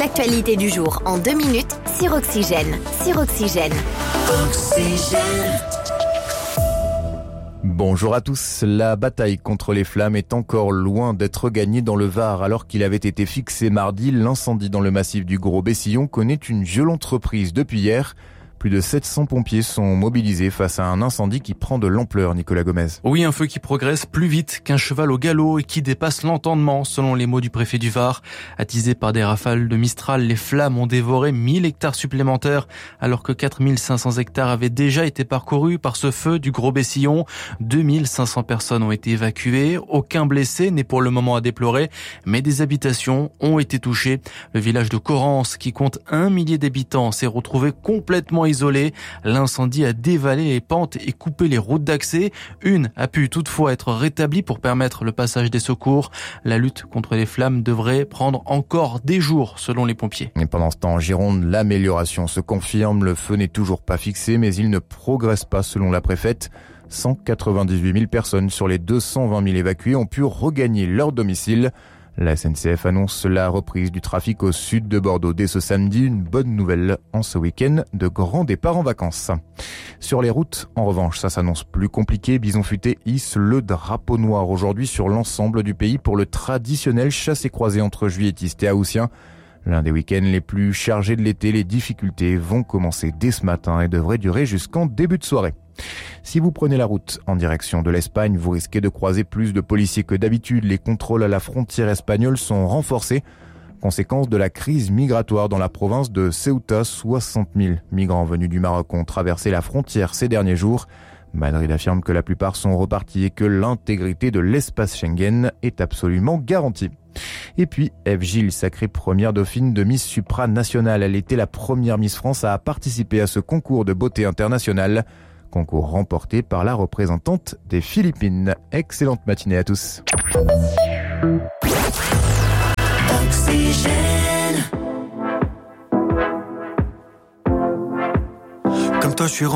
l'actualité du jour en 2 minutes sur Oxygène. Oxygène. Bonjour à tous. La bataille contre les flammes est encore loin d'être gagnée dans le Var. Alors qu'il avait été fixé mardi, l'incendie dans le massif du Gros-Bessillon connaît une violente reprise depuis hier. Plus de 700 pompiers sont mobilisés face à un incendie qui prend de l'ampleur, Nicolas Gomez. Oui, un feu qui progresse plus vite qu'un cheval au galop et qui dépasse l'entendement, selon les mots du préfet du Var. Attisés par des rafales de Mistral, les flammes ont dévoré 1000 hectares supplémentaires, alors que 4500 hectares avaient déjà été parcourus par ce feu du Gros-Bessillon. 2500 personnes ont été évacuées. Aucun blessé n'est pour le moment à déplorer, mais des habitations ont été touchées. Le village de Corrence, qui compte 1 millier d'habitants, s'est retrouvé complètement isolé. L'incendie a dévalé les pentes et coupé les routes d'accès. Une a pu toutefois être rétablie pour permettre le passage des secours. La lutte contre les flammes devrait prendre encore des jours, selon les pompiers. Et pendant ce temps, en Gironde, l'amélioration se confirme. Le feu n'est toujours pas fixé, mais il ne progresse pas, selon la préfète. 198 000 personnes sur les 220 000 évacués ont pu regagner leur domicile. La SNCF annonce la reprise du trafic au sud de Bordeaux dès ce samedi. Une bonne nouvelle en ce week-end de grand départ en vacances. Sur les routes, en revanche, ça s'annonce plus compliqué. Bison Futé hisse le drapeau noir aujourd'hui sur l'ensemble du pays pour le traditionnel chassé-croisé entre juilletistes et haussiens. L'un des week-ends les plus chargés de l'été, les difficultés vont commencer dès ce matin et devraient durer jusqu'en début de soirée. Si vous prenez la route en direction de l'Espagne, vous risquez de croiser plus de policiers que d'habitude. Les contrôles à la frontière espagnole sont renforcés. Conséquence de la crise migratoire dans la province de Ceuta, 60 000 migrants venus du Maroc ont traversé la frontière ces derniers jours. Madrid affirme que la plupart sont repartis et que l'intégrité de l'espace Schengen est absolument garantie. Et puis, Ève Gilles, sacrée première dauphine de Miss Supranationale. Elle était la première Miss France à participer à ce concours de beauté internationale. Concours remporté par la représentante des Philippines. Excellente matinée à tous. Comme toi, je suis